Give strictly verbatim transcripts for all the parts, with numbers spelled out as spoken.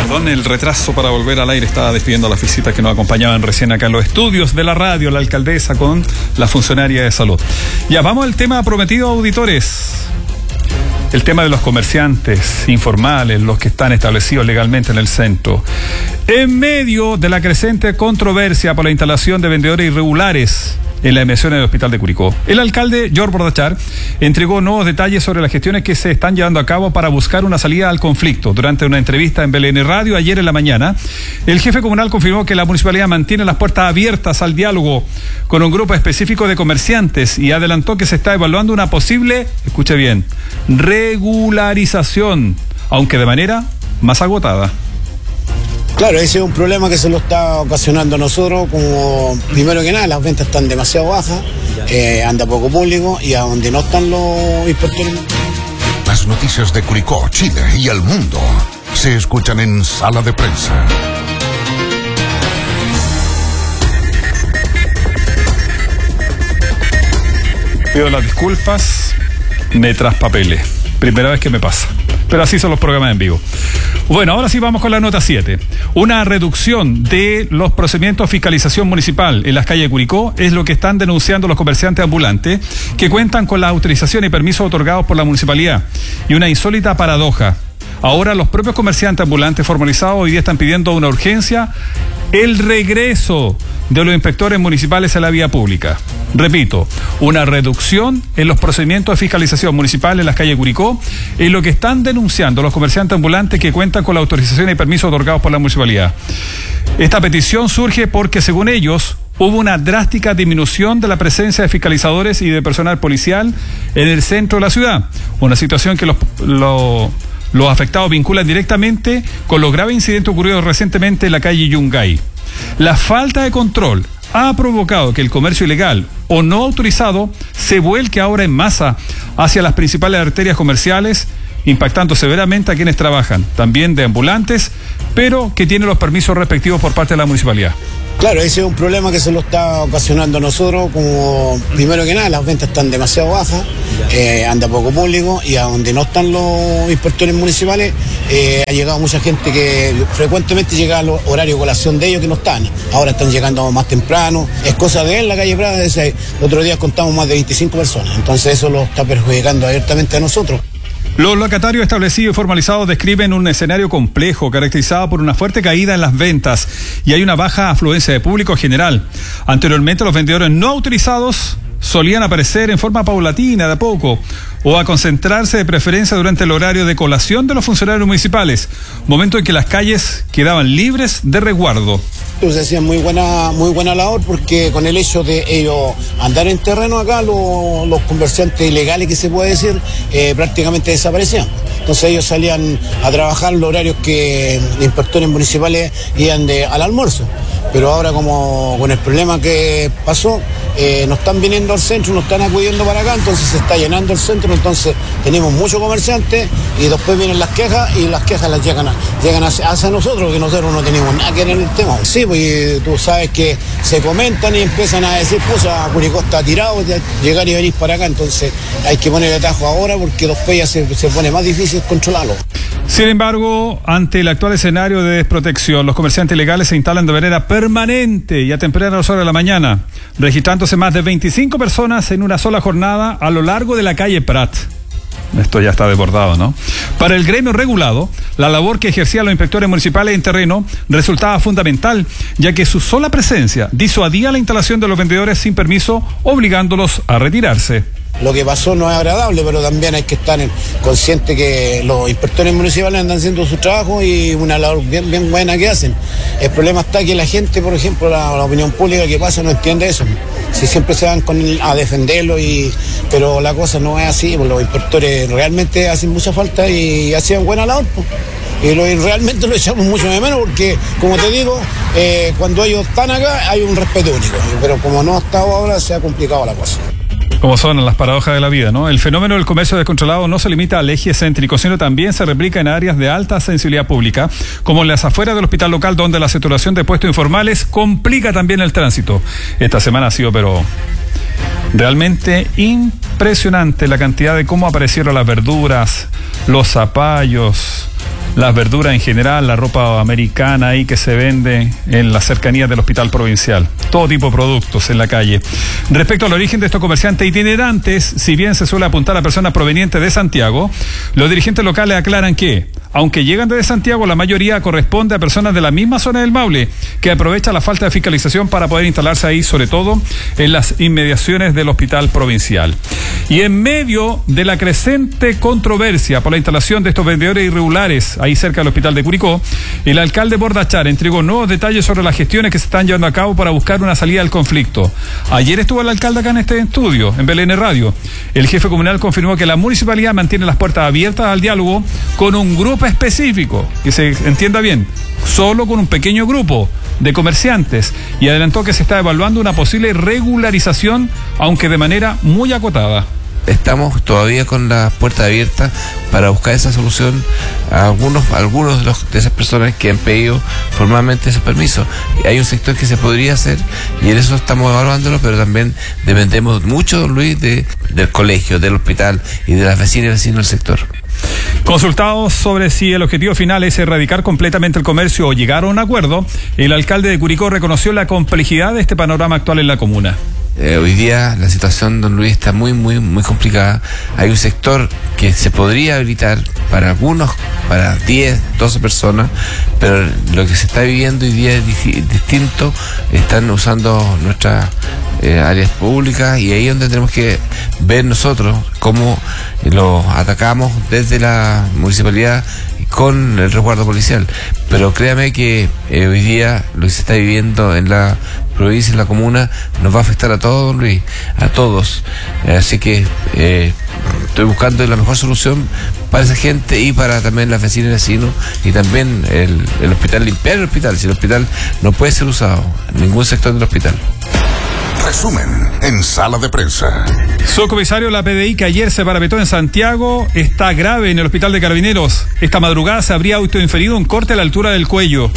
Perdón el retraso para volver al aire, estaba despidiendo a las visitas que nos acompañaban recién acá en los estudios de la radio, la alcaldesa con la funcionaria de salud. Ya, vamos al tema prometido, auditores. El tema de los comerciantes informales, los que están establecidos legalmente en el centro. En medio de la creciente controversia por la instalación de vendedores irregulares en la inmersión del Hospital de Curicó, el alcalde Jorge Bordachar entregó nuevos detalles sobre las gestiones que se están llevando a cabo para buscar una salida al conflicto. Durante una entrevista en B L N Radio ayer en la mañana, el jefe comunal confirmó que la municipalidad mantiene las puertas abiertas al diálogo con un grupo específico de comerciantes y adelantó que se está evaluando una posible, escuche bien, regularización, aunque de manera más agotada. Claro, ese es un problema que se lo está ocasionando a nosotros, como primero que nada las ventas están demasiado bajas, eh, anda poco público y a donde no están los inspectores. Las noticias de Curicó, Chile y el mundo se escuchan en Sala de Prensa. Pido las disculpas, me traspapelé. Primera vez que me pasa. Pero así son los programas en vivo. Bueno, ahora sí vamos con la nota siete. Una reducción de los procedimientos de fiscalización municipal en las calles de Curicó es lo que están denunciando los comerciantes ambulantes que cuentan con la autorización y permisos otorgados por la municipalidad. Y una insólita paradoja. Ahora los propios comerciantes ambulantes formalizados hoy día están pidiendo una urgencia, el regreso de los inspectores municipales a la vía pública. Repito, una reducción en los procedimientos de fiscalización municipal en las calles de Curicó es lo que están denunciando los comerciantes ambulantes que cuentan con la autorización y permisos otorgados por la municipalidad. Esta petición surge porque, según ellos, hubo una drástica disminución de la presencia de fiscalizadores y de personal policial en el centro de la ciudad. Una situación que los... los Los afectados vinculan directamente con los graves incidentes ocurridos recientemente en la calle Yungay. La falta de control ha provocado que el comercio ilegal o no autorizado se vuelque ahora en masa hacia las principales arterias comerciales, impactando severamente a quienes trabajan, también de ambulantes, pero que tienen los permisos respectivos por parte de la municipalidad. Claro, ese es un problema que se lo está ocasionando a nosotros, como primero que nada las ventas están demasiado bajas, eh, anda poco público y a donde no están los inspectores municipales eh, ha llegado mucha gente que frecuentemente llega a los horarios de colación de ellos que no están. Ahora están llegando más temprano, es cosa de él la calle Prada, ese, el otro día contamos más de veinticinco personas, entonces eso lo está perjudicando abiertamente a nosotros. Los locatarios establecidos y formalizados describen un escenario complejo caracterizado por una fuerte caída en las ventas y hay una baja afluencia de público general. Anteriormente los vendedores no autorizados solían aparecer en forma paulatina, de a poco, o a concentrarse de preferencia durante el horario de colación de los funcionarios municipales, momento en que las calles quedaban libres de resguardo. Se hacía muy buena, muy buena labor porque con el hecho de ellos andar en terreno acá, los, los comerciantes ilegales que se puede decir, eh, prácticamente desaparecían. Entonces ellos salían a trabajar los horarios que los inspectores municipales iban de, al almuerzo. Pero ahora como con el problema que pasó, eh, no están viniendo al centro, no están acudiendo para acá, entonces se está llenando el centro, entonces tenemos muchos comerciantes y después vienen las quejas y las quejas las llegan, a, llegan hacia, hacia nosotros, que nosotros no tenemos nada que ver en el tema. Sí, pues tú sabes que se comentan y empiezan a decir, pues Curicó está tirado, llegar y venir para acá, entonces hay que poner el atajo ahora porque después ya se, se pone más difícil controlarlo. Sin embargo, ante el actual escenario de desprotección, los comerciantes ilegales se instalan de manera permanente y a tempranas horas de la mañana, registrándose más de veinticinco personas en una sola jornada a lo largo de la calle Prat. Esto ya está desbordado, ¿no? Para el gremio regulado, la labor que ejercían los inspectores municipales en terreno resultaba fundamental, ya que su sola presencia disuadía la instalación de los vendedores sin permiso, obligándolos a retirarse. Lo que pasó no es agradable, pero también hay que estar conscientes que los inspectores municipales andan haciendo su trabajo y una labor bien, bien buena que hacen. El problema está que la gente, por ejemplo, la, la opinión pública que pasa no entiende eso. Si siempre se van con el, a defenderlo, y, pero la cosa no es así, pues los inspectores realmente hacen mucha falta y hacían buena labor. Pues. Y lo, realmente lo echamos mucho de menos porque, como te digo, eh, cuando ellos están acá hay un respeto único, pero como no ha estado ahora se ha complicado la cosa. Como son las paradojas de la vida, ¿no? El fenómeno del comercio descontrolado no se limita al eje céntrico, sino también se replica en áreas de alta sensibilidad pública, como en las afueras del hospital local, donde la saturación de puestos informales complica también el tránsito. Esta semana ha sido, pero realmente impresionante la cantidad de cómo aparecieron las verduras, los zapallos, las verduras en general, la ropa americana ahí que se vende en las cercanías del hospital provincial. Todo tipo de productos en la calle. Respecto al origen de estos comerciantes itinerantes, si bien se suele apuntar a personas provenientes de Santiago, los dirigentes locales aclaran que, aunque llegan desde Santiago, la mayoría corresponde a personas de la misma zona del Maule, que aprovechan la falta de fiscalización para poder instalarse ahí, sobre todo en las inmediaciones del hospital provincial. Y en medio de la creciente controversia por la instalación de estos vendedores irregulares ahí cerca del hospital de Curicó, el alcalde Bordachar entregó nuevos detalles sobre las gestiones que se están llevando a cabo para buscar una salida al conflicto. Ayer estuvo el alcalde acá en este estudio, en B L N Radio. El jefe comunal confirmó que la municipalidad mantiene las puertas abiertas al diálogo con un grupo específico, que se entienda bien, solo con un pequeño grupo de comerciantes, y adelantó que se está evaluando una posible regularización, aunque de manera muy acotada. Estamos todavía con las puertas abiertas para buscar esa solución a algunos, algunos de, los, de esas personas que han pedido formalmente esos permisos. Hay un sector que se podría hacer y en eso estamos evaluándolo, pero también dependemos mucho, don Luis, de, del colegio, del hospital y de las vecinas y vecinos del sector. Consultados sobre si el objetivo final es erradicar completamente el comercio o llegar a un acuerdo, el alcalde de Curicó reconoció la complejidad de este panorama actual en la comuna. Eh, hoy día la situación, don Luis, está muy, muy, muy complicada. Hay un sector que se podría habilitar para algunos, para diez, doce personas, pero lo que se está viviendo hoy día es di- distinto. Están usando nuestras eh, áreas públicas y ahí es donde tenemos que ver nosotros cómo los atacamos desde la municipalidad con el resguardo policial. Pero créame que eh, hoy día lo que se está viviendo en la provincia, en la comuna, nos va a afectar a todos, Luis, a todos. Eh, así que eh, estoy buscando la mejor solución para esa gente y para también las vecinas y vecinos, y también el, el hospital, limpiar el hospital. Si el hospital no puede ser usado, ningún sector del hospital. Resumen en Sala de Prensa. Subcomisario de la P D I que ayer se parapetó en Santiago está grave en el hospital de Carabineros. Esta madrugada se habría autoinferido un corte a la altura del cuello.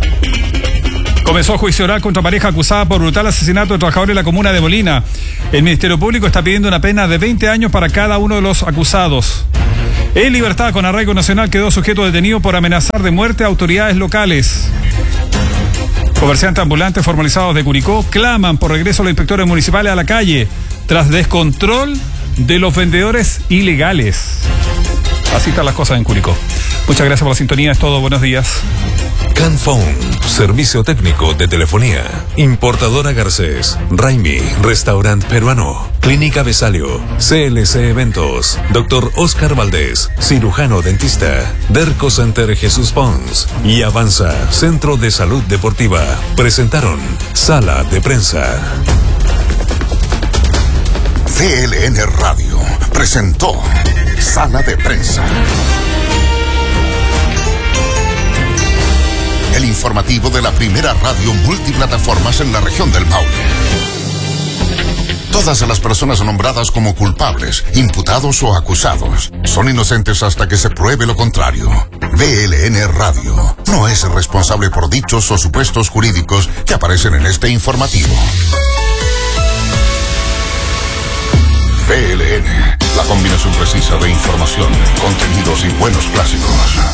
Comenzó juicio oral contra pareja acusada por brutal asesinato de trabajadores de la comuna de Molina. El Ministerio Público está pidiendo una pena de veinte años para cada uno de los acusados. En libertad con arraigo nacional quedó sujeto detenido por amenazar de muerte a autoridades locales. Comerciantes ambulantes formalizados de Curicó claman por regreso a los inspectores municipales a la calle tras descontrol de los vendedores ilegales. Así están las cosas en Curicó. Muchas gracias por la sintonía, es todo, buenos días. Canphone, servicio técnico de telefonía. Importadora Garcés, Raimi, restaurant peruano. Clínica Besalio, C L C Eventos, Doctor Oscar Valdés, cirujano dentista. Derco Center Jesús Pons y Avanza, Centro de Salud Deportiva. Presentaron Sala de Prensa. V L N Radio presentó Sala de Prensa. El informativo de la primera radio multiplataformas en la región del Maule. Todas las personas nombradas como culpables, imputados o acusados son inocentes hasta que se pruebe lo contrario. V L N Radio no es responsable por dichos o supuestos jurídicos que aparecen en este informativo. V L N, la combinación precisa de información, contenidos y buenos clásicos.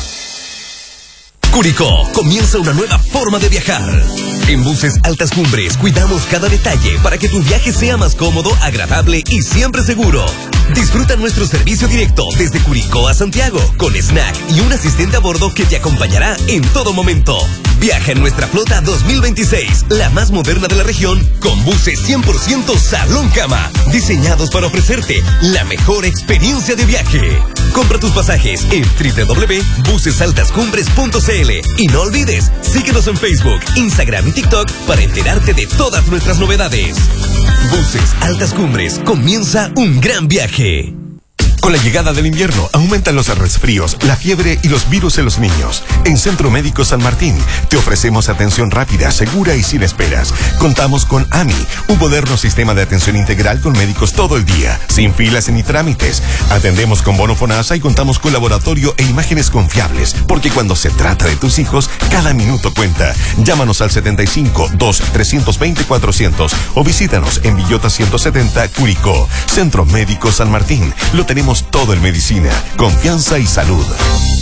Curicó, comienza una nueva forma de viajar. En Buses Altas Cumbres cuidamos cada detalle para que tu viaje sea más cómodo, agradable y siempre seguro. Disfruta nuestro servicio directo desde Curicó a Santiago, con snack y un asistente a bordo que te acompañará en todo momento. Viaja en nuestra flota dos mil veintiséis, la más moderna de la región, con buses cien por ciento salón cama, diseñados para ofrecerte la mejor experiencia de viaje. Compra tus pasajes en doble u doble u doble u punto buses altas cumbres punto c l y no olvides, síguenos en Facebook, Instagram y TikTok para enterarte de todas nuestras novedades. Buses Altas Cumbres, comienza un gran viaje. Con la llegada del invierno aumentan los resfríos, la fiebre y los virus en los niños. En Centro Médico San Martín te ofrecemos atención rápida, segura y sin esperas. Contamos con A M I, un moderno sistema de atención integral con médicos todo el día, sin filas ni trámites. Atendemos con bono FONASA y contamos con laboratorio e imágenes confiables, porque cuando se trata de tus hijos, cada minuto cuenta. Llámanos al setenta y cinco, dos, trescientos veinte, cuatrocientos o visítanos en Villota ciento setenta, Curicó. Centro Médico San Martín, lo tenemos todo en medicina, confianza y salud.